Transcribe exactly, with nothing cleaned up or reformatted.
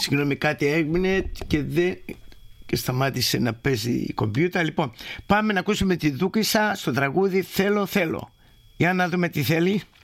Συγγνώμη, κάτι έγινε και δεν... και σταμάτησε να παίζει η κομπιούτα. Λοιπόν, πάμε να ακούσουμε τη Δούκισσα στο τραγούδι «Θέλω, θέλω». Για να δούμε τι θέλει.